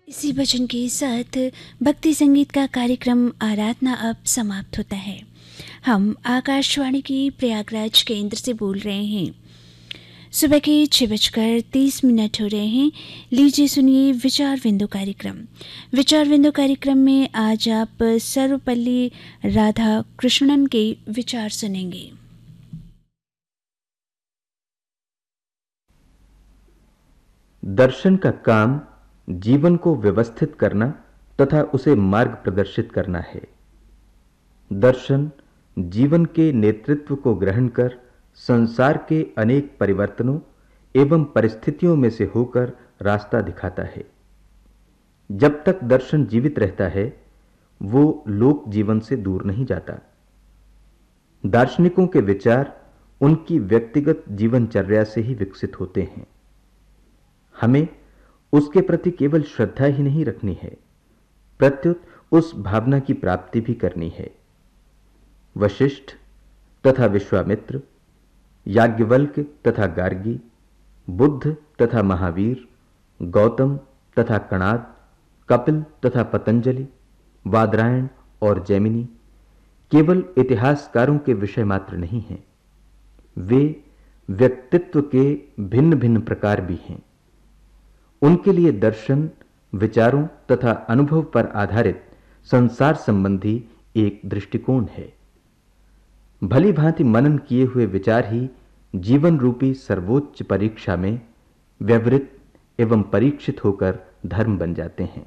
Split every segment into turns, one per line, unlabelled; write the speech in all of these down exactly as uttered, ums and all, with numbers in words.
इसी भजन के साथ भक्ति संगीत का कार्यक्रम आराधना अब समाप्त होता है। हम आकाशवाणी की प्रयागराज केंद्र से बोल रहे हैं। सुबह के छः बजकर तीस मिनट हो रहे हैं। लीजिए सुनिए विचार विंदु कार्यक्रम। विचार विंदु कार्यक्रम में आज आप सर्वपल्ली राधा कृष्णन के विचार सुनेंगे।
दर्शन का काम जीवन को व्यवस्थित करना तथा उसे मार्ग प्रदर्शित करना है। दर्शन जीवन के नेतृत्व को ग्रहण कर संसार के अनेक परिवर्तनों एवं परिस्थितियों में से होकर रास्ता दिखाता है। जब तक दर्शन जीवित रहता है, वो लोक जीवन से दूर नहीं जाता। दार्शनिकों के विचार उनकी व्यक्तिगत जीवनचर्या से ही विकसित होते हैं। हमें उसके प्रति केवल श्रद्धा ही नहीं रखनी है, प्रत्युत उस भावना की प्राप्ति भी करनी है। वशिष्ठ तथा विश्वामित्र, याज्ञवल्क तथा गार्गी, बुद्ध तथा महावीर, गौतम तथा कणाद, कपिल तथा पतंजलि, वादरायण और जैमिनी केवल इतिहासकारों के विषय मात्र नहीं हैं, वे व्यक्तित्व के भिन्न भिन्न प्रकार भी हैं। उनके लिए दर्शन विचारों तथा अनुभव पर आधारित संसार संबंधी एक दृष्टिकोण है। भली भांति मनन किए हुए विचार ही जीवन रूपी सर्वोच्च परीक्षा में व्यवहृत एवं परीक्षित होकर धर्म बन जाते हैं।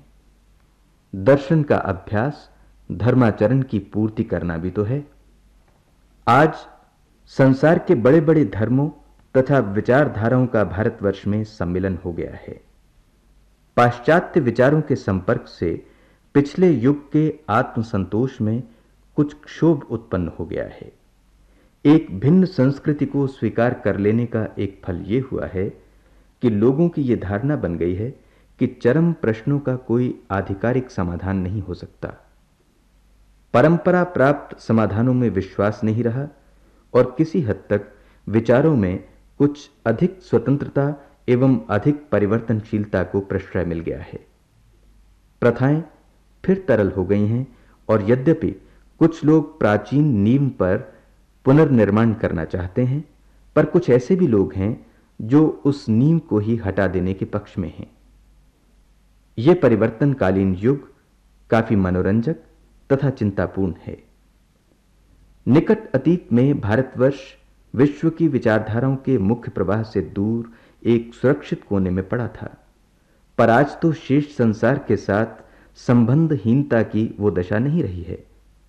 दर्शन का अभ्यास धर्माचरण की पूर्ति करना भी तो है। आज संसार के बड़े बड़े धर्मों तथा विचारधाराओं का भारतवर्ष में सम्मिलन हो गया है। पाश्चात्य विचारों के संपर्क से पिछले युग के आत्मसंतोष में कुछ क्षोभ उत्पन्न हो गया है। एक भिन्न संस्कृति को स्वीकार कर लेने का एक फल यह हुआ है कि लोगों की यह धारणा बन गई है कि चरम प्रश्नों का कोई आधिकारिक समाधान नहीं हो सकता। परंपरा प्राप्त समाधानों में विश्वास नहीं रहा और किसी हद तक विचारों में कुछ अधिक स्वतंत्रता एवं अधिक परिवर्तनशीलता को प्रश्रय मिल गया है। प्रथाएं फिर तरल हो गई हैं और यद्यपि कुछ लोग प्राचीन नींव पर पुनर्निर्माण करना चाहते हैं, पर कुछ ऐसे भी लोग हैं जो उस नींव को ही हटा देने के पक्ष में हैं। यह परिवर्तनकालीन युग काफी मनोरंजक तथा चिंतापूर्ण है। निकट अतीत में भारतवर्ष विश्व की विचारधाराओं के मुख्य प्रवाह से दूर एक सुरक्षित कोने में पड़ा था, पर आज तो शेष संसार के साथ संबंधहीनता की वो दशा नहीं रही है।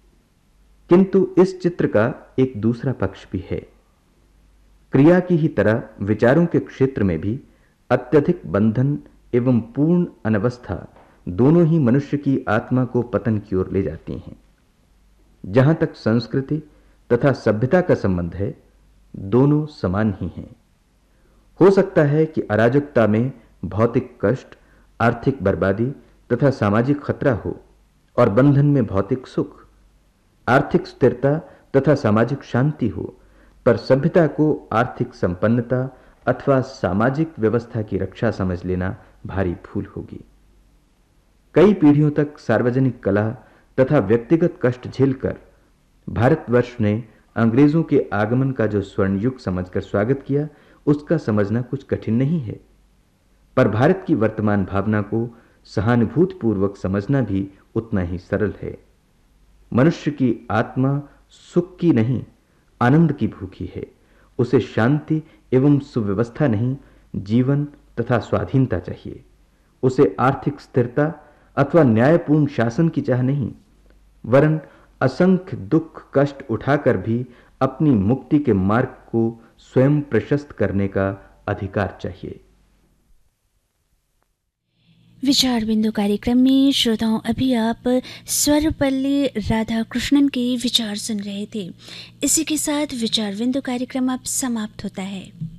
किंतु इस चित्र का एक दूसरा पक्ष भी है। क्रिया की ही तरह विचारों के क्षेत्र में भी अत्यधिक बंधन एवं पूर्ण अनवस्था दोनों ही मनुष्य की आत्मा को पतन की ओर ले जाती हैं। जहां तक संस्कृति तथा सभ्यता का संबंध है, दोनों समान ही हैं। हो सकता है कि अराजकता में भौतिक कष्ट, आर्थिक बर्बादी तथा सामाजिक खतरा हो और बंधन में भौतिक सुख, आर्थिक स्थिरता तथा सामाजिक शांति हो, पर सभ्यता को आर्थिक संपन्नता अथवा सामाजिक व्यवस्था की रक्षा समझ लेना भारी भूल होगी। कई पीढ़ियों तक सार्वजनिक कलह तथा व्यक्तिगत कष्ट झेलकर भारतवर्ष ने अंग्रेजों के आगमन का जो स्वर्ण युग समझकर स्वागत किया, उसका समझना कुछ कठिन नहीं है, पर भारत की वर्तमान भावना को सहानुभूतिपूर्वक समझना भी उतना ही सरल है। मनुष्य की आत्मा सुख की नहीं, आनंद की भूखी है। उसे शांति एवं सुव्यवस्था नहीं, जीवन तथा स्वाधीनता चाहिए। उसे आर्थिक स्थिरता अथवा न्यायपूर्ण शासन की चाह नहीं, वरन असंख्य दुख कष्ट उठाकर भी अपनी मुक्ति के मार्ग को स्वयं प्रशस्त करने का अधिकार चाहिए।
विचार बिंदु कार्यक्रम में श्रोताओं अभी आप सर्वपल्ली राधा कृष्णन के विचार सुन रहे थे। इसी के साथ विचार बिंदु कार्यक्रम अब समाप्त होता है।